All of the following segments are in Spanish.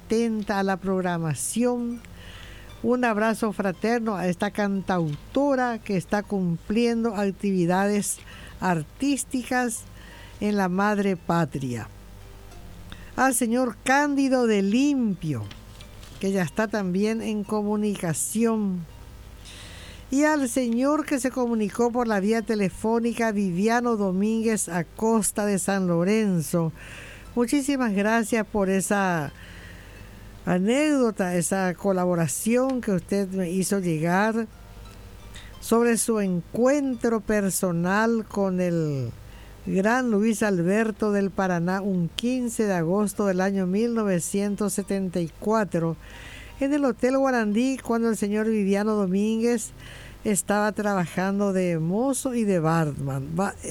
atenta a la programación. Un abrazo fraterno a esta cantautora que está cumpliendo actividades artísticas en la madre patria. Al señor Cándido de Limpio, que ya está también en comunicación. Y al señor que se comunicó por la vía telefónica, Viviano Domínguez Acosta de San Lorenzo. Muchísimas gracias por esa anécdota, esa colaboración que usted me hizo llegar sobre su encuentro personal con el gran Luis Alberto del Paraná un 15 de agosto del año 1974 en el Hotel Guarandí, cuando el señor Viviano Domínguez estaba trabajando de mozo y de barman.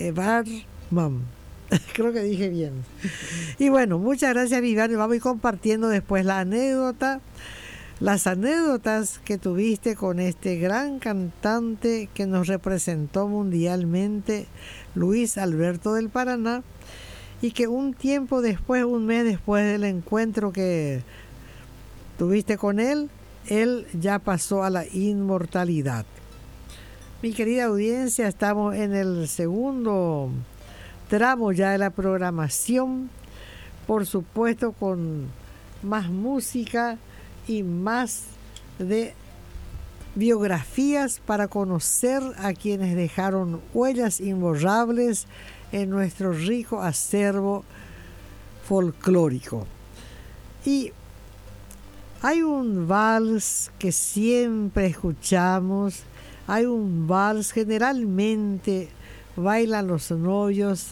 Creo que dije bien. Y bueno, muchas gracias, Viviano. Vamos a ir compartiendo después la anécdota, las anécdotas que tuviste con este gran cantante que nos representó mundialmente, Luis Alberto del Paraná, y que un tiempo después, un mes después del encuentro que tuviste con él ya pasó a la inmortalidad. Mi querida audiencia, estamos en el segundo tramo ya de la programación, por supuesto con más música y más de biografías para conocer a quienes dejaron huellas imborrables en nuestro rico acervo folclórico. Y hay un vals que siempre escuchamos, hay un vals generalmente bailan los novios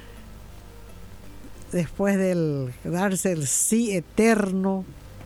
después del darse el sí eterno.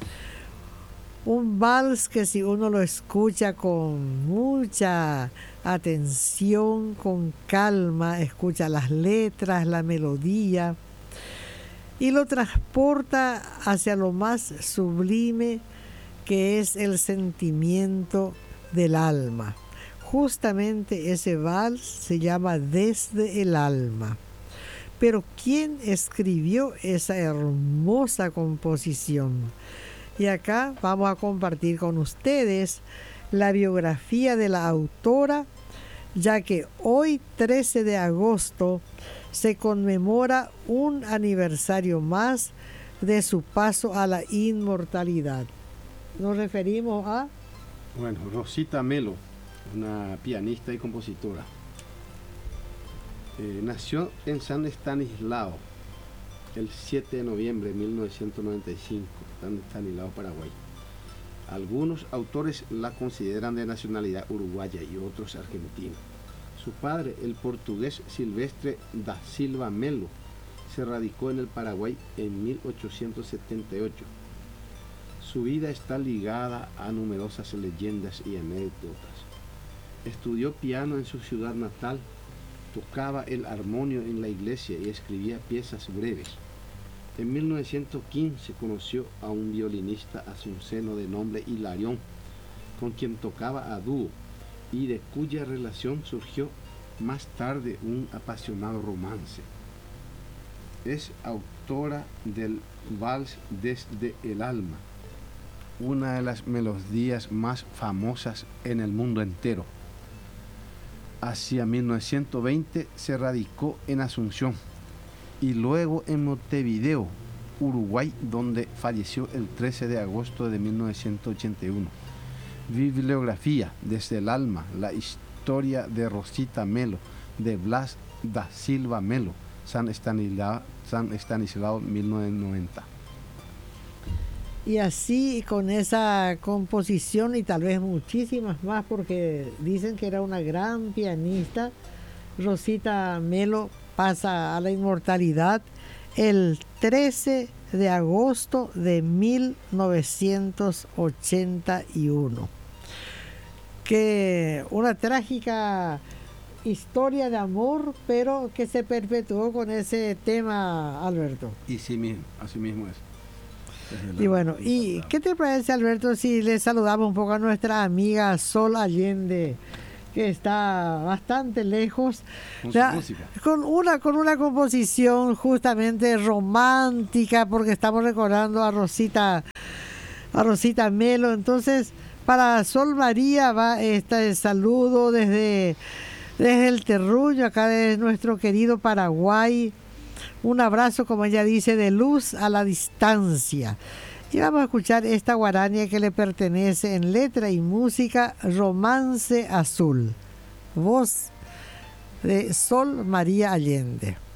Un vals que si uno lo escucha con mucha atención, con calma, escucha las letras, la melodía y lo transporta hacia lo más sublime que es el sentimiento del alma. Justamente ese vals se llama Desde el Alma. Pero ¿quién escribió esa hermosa composición? Y acá vamos a compartir con ustedes la biografía de la autora, ya que hoy 13 de agosto se conmemora un aniversario más de su paso a la inmortalidad. Nos referimos a... Bueno, Rosita Melo, una pianista y compositora. Nació en San Estanislao el 7 de noviembre de 1995, San Estanislao, Paraguay. Algunos autores la consideran de nacionalidad uruguaya y otros argentinos. Su padre, el portugués Silvestre da Silva Melo, se radicó en el Paraguay en 1878. Su vida está ligada a numerosas leyendas y anécdotas. Estudió piano en su ciudad natal, tocaba el armonio en la iglesia y escribía piezas breves. En 1915 conoció a un violinista asunceno de nombre Hilarión, con quien tocaba a dúo y de cuya relación surgió más tarde un apasionado romance. Es autora del vals Desde el Alma, una de las melodías más famosas en el mundo entero. Hacia 1920 se radicó en Asunción y luego en Montevideo, Uruguay, donde falleció el 13 de agosto de 1981. Bibliografía: Desde el Alma, la historia de Rosita Melo, de Blas da Silva Melo, San Estanislao, 1990. Y así, con esa composición y tal vez muchísimas más, porque dicen que era una gran pianista, Rosita Melo pasa a la inmortalidad el 13 de agosto de 1981. Que una trágica historia de amor, pero que se perpetuó con ese tema, Alberto. Y sí, así mismo es. Y bueno, ¿y qué te parece, Alberto, si le saludamos un poco a nuestra amiga Sol Allende, que está bastante lejos, con su música, con una composición justamente romántica, porque estamos recordando a Rosita a Rosita Melo. Entonces, para Sol María va este saludo desde el terruño, acá de nuestro querido Paraguay. Un abrazo, como ella dice, de luz a la distancia. Y vamos a escuchar esta guarania que le pertenece en letra y música, Romance Azul. Voz de Sol María Allende.